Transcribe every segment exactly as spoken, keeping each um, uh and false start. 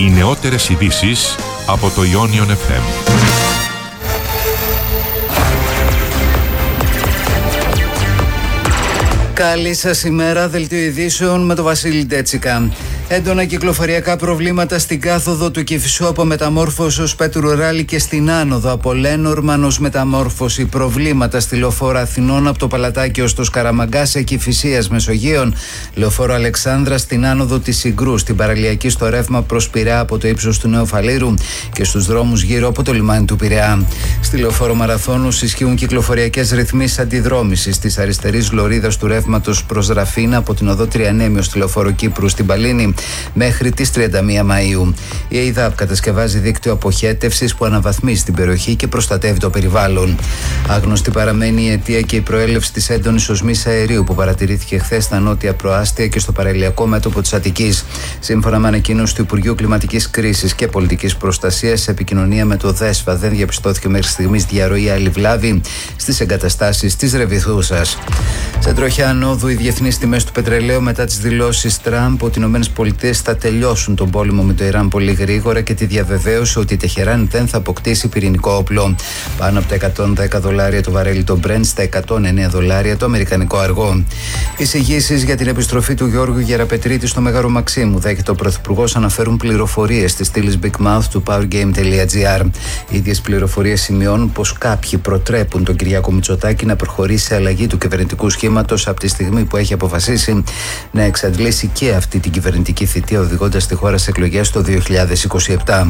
Οι νεότερες ειδήσεις από το Ionion εφ εμ. Καλή σας ημέρα, δελτίο ειδήσεων με τον Βασίλη Ντέτσικα. Έντονα κυκλοφοριακά προβλήματα στην κάθοδο του Κηφισού από μεταμόρφωση ως Πέτρου Ράλη και στην άνοδο από Λένορμαν ως μεταμόρφωση. Προβλήματα στη λεωφόρο Αθηνών από το Παλατάκι ως το Σκαραμαγκά σε Κηφισίας Μεσογείων. Λεωφόρο Αλεξάνδρα στην άνοδο της Συγκρού. Στην παραλιακή στο ρεύμα προς Πειραιά από το ύψος του Νέου Φαλήρου και στους δρόμους γύρω από το λιμάνι του Πειραιά. Στη λεωφόρο Μαραθώνους ισχύουν κυκλοφοριακές ρυθμίσεις αντιδρόμησης της αριστερής λωρίδας του ρεύματος προς Ραφίνα από την οδό Τριανέμιο στη λεωφόρο Κύπρου στην Παλίνη μέχρι τις τριάντα μία Μαΐου. Η ΕΙΔΑΠ κατασκευάζει δίκτυο αποχέτευσης που αναβαθμίζει την περιοχή και προστατεύει το περιβάλλον. Άγνωστη παραμένει η αιτία και η προέλευση της έντονης οσμής αερίου που παρατηρήθηκε χθες στα νότια προάστια και στο παραλιακό μέτωπο της Αττικής. Σύμφωνα με ανακοίνωση του Υπουργείου Κλιματικής Κρίσης και Πολιτικής Προστασίας, σε επικοινωνία με το ΔΕΣΦΑ δεν διαπιστώθηκε μέχρι στιγμής διαρροή άλλη βλάβη στις εγκαταστάσεις της Ρεβιθούσας. Σε τροχιά ανόδου οι διεθνείς τιμές του πετρελαίου μετά τις δηλώσεις Τραμπ ότι οι ΗΠΑ θα τελειώσουν τον πόλεμο με το Ιράν πολύ γρήγορα και τη διαβεβαίωση ότι η Τεχεράνη δεν θα αποκτήσει πυρηνικό όπλο. Πάνω από τα εκατόν δέκα δολάρια το βαρέλι το Brent, στα εκατόν εννέα δολάρια το αμερικανικό αργό. Εισηγήσεις για την επιστροφή του Γιώργου Γεραπετρίτη στο Μέγαρο Μαξίμου, δέχεται ο Πρωθυπουργός, αναφέρουν πληροφορίες της στήλης Big Mouth του powergame.gr. Οι ίδιες πληροφορίες σημειώνουν πως κάποιοι προτρέπουν τον Κυριάκο Μητσοτάκη να προχωρήσει σε αλλαγή του κυβερνητικού σχήματος από τη στιγμή που έχει αποφασίσει να εξαντλήσει και αυτή την κυβερνητική θητεία, οδηγώντας τη χώρα σε εκλογές το δύο χιλιάδες είκοσι επτά.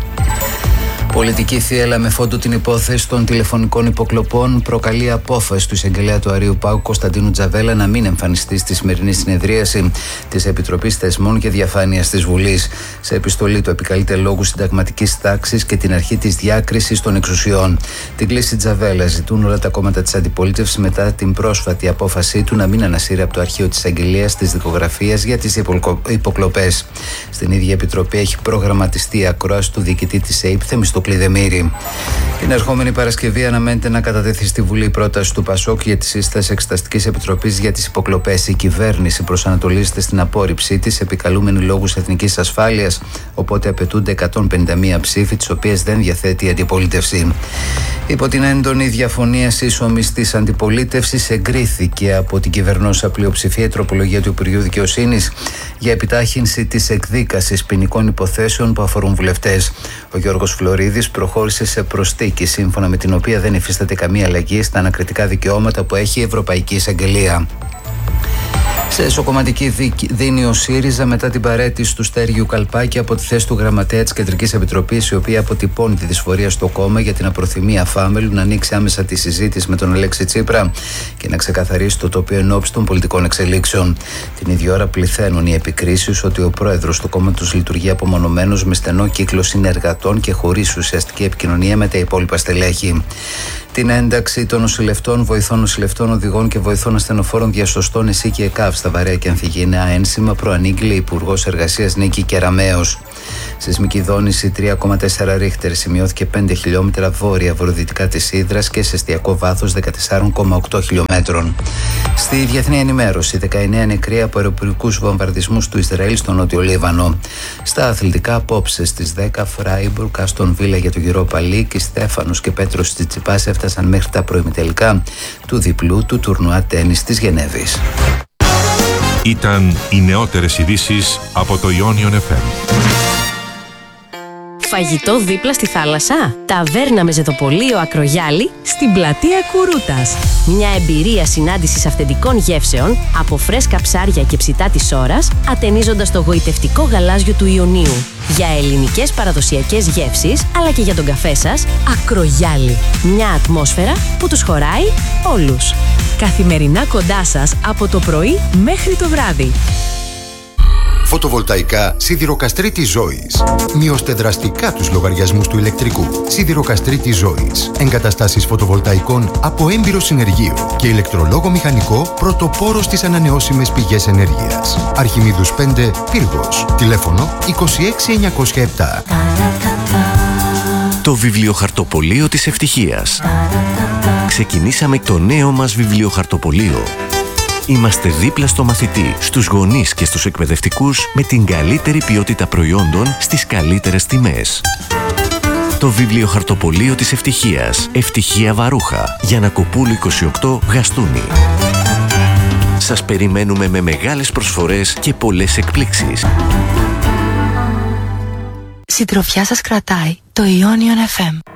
Πολιτική θύελλα με φόντο την υπόθεση των τηλεφωνικών υποκλοπών προκαλεί απόφαση του εισαγγελέα του Αρείου Πάγου Κωνσταντίνου Τζαβέλα να μην εμφανιστεί στη σημερινή συνεδρίαση της Επιτροπής Θεσμών και Διαφάνειας της Βουλής. Σε επιστολή του επικαλείται λόγους συνταγματικής τάξης και την αρχή της διάκρισης των εξουσιών. Την κλίση Τζαβέλα ζητούν όλα τα κόμματα της αντιπολίτευσης μετά την πρόσφατη απόφασή του να μην ανασύρει από το αρχείο της εισαγγελίας της δικογραφίας για τις υποκλοπές. Στην ίδια επιτροπή έχει προγραμματιστεί η ακρόαση του διοικητή της ΕΥΠ Θεμιστοκλή Κλειδεμήρη. Την ερχόμενη Παρασκευή αναμένεται να κατατεθεί στη Βουλή η πρόταση του ΠΑΣΟΚ για τη σύσταση Εξεταστικής Επιτροπής για τις υποκλοπές. Η κυβέρνηση προσανατολίζεται στην απόρριψή της, επικαλούμενη λόγους εθνικής ασφάλειας, οπότε απαιτούνται εκατόν πενήντα μία ψήφοι, τις οποίες δεν διαθέτει η αντιπολίτευση. Υπό την έντονη διαφωνία σύσσωμης της αντιπολίτευσης, εγκρίθηκε από την κυβερνόσα πλειοψηφία η τροπολογία του Υπουργείου Δικαιοσύνης για επιτάχυνση της εκδίκασης ποινικών υποθέσεων που αφορούν βουλευτές. Ο Γιώργος Φλωρίδης προχώρησε σε προσθήκη, σύμφωνα με την οποία δεν υφίσταται καμία αλλαγή στα ανακριτικά δικαιώματα που έχει η Ευρωπαϊκή Εισαγγελία. Σε εσωκομματική δίνει ο ΣΥΡΙΖΑ μετά την παραίτηση του Στέργιου Καλπάκη από τη θέση του γραμματέα της Κεντρικής Επιτροπής, η οποία αποτυπώνει τη δυσφορία στο κόμμα για την απροθυμία Φάμελου να ανοίξει άμεσα τη συζήτηση με τον Αλέξη Τσίπρα και να ξεκαθαρίσει το τοπίο ενόψει των πολιτικών εξελίξεων. Την ίδια ώρα πληθαίνουν οι επικρίσεις ότι ο πρόεδρος του κόμματος λειτουργεί απομονωμένος με στενό κύκλο συνεργατών και χωρίς ουσιαστική επικοινωνία με τα υπόλοιπα στελέχη. Την ένταξη των νοσηλευτών, βοηθών νοσηλευτών, οδηγών και βοηθών ασθενοφόρων διασωστών ΕΣΥ και ΕΚΑΒ στα βαρέα και αμφιγενέα ένσημα προανήγγειλε Υπουργός Εργασίας Νίκη Κεραμέως. Σεισμική δόνηση τρία κόμμα τέσσερα ρίχτερ σημειώθηκε πέντε χιλιόμετρα βόρεια-βορειοδυτικά της Ύδρας και σε εστιακό βάθος δεκατέσσερα κόμμα οκτώ χιλιόμετρων. Στη διεθνή ενημέρωση, δεκαεννέα νεκροί από αεροπορικούς βομβαρδισμούς του Ισραήλ στο Νότιο Λίβανο. Στα αθλητικά, απόψε στις δέκα Φράιμπουργκ, Αστον Βίλα για το Europa League, Στέφανος και Πέτρος Τσιτσιπάς έφτασαν μέχρι τα προημιτελικά του διπλού του τουρνουά τένις της Γενέβης. Ήταν οι νεότερες ειδήσεις από το Ionion εφ εμ. Φαγητό δίπλα στη θάλασσα. Ταβέρνα με ζεδοπολείο Ακρογιάλι στην πλατεία Κουρούτας. Μια εμπειρία συνάντησης αυθεντικών γεύσεων από φρέσκα ψάρια και ψητά της ώρας, ατενίζοντας το γοητευτικό γαλάζιο του Ιωνίου. Για ελληνικές παραδοσιακές γεύσεις, αλλά και για τον καφέ σας, Ακρογιάλι. Μια ατμόσφαιρα που τους χωράει όλους. Καθημερινά κοντά σας από το πρωί μέχρι το βράδυ. Φωτοβολταϊκά Σιδηροκαστρίτης Ζώης. Μειώστε δραστικά τους λογαριασμούς του ηλεκτρικού. Σιδηροκαστρίτης Ζώης. Εγκαταστάσεις φωτοβολταϊκών από έμπειρο συνεργείο και ηλεκτρολόγο μηχανικό πρωτοπόρο στις ανανεώσιμες πηγές ενέργειας. Αρχιμίδους πέντε, Πύργος. Τηλέφωνο είκοσι έξι εννιακόσια επτά. Το βιβλιοχαρτοπωλείο της ευτυχίας. Ξεκινήσαμε το νέο μας βιβλιοχαρτοπωλείο. Είμαστε δίπλα στο μαθητή, στους γονείς και στους εκπαιδευτικούς με την καλύτερη ποιότητα προϊόντων στις καλύτερες τιμές. Το βιβλιοχαρτοπωλείο της Ευτυχίας. Ευτυχία Βαρούχα. Γιαννακοπούλου είκοσι οκτώ, Γαστούνι. Σας περιμένουμε με μεγάλες προσφορές και πολλές εκπλήξεις. Συντροφιά σας κρατάει το Ionion εφ εμ.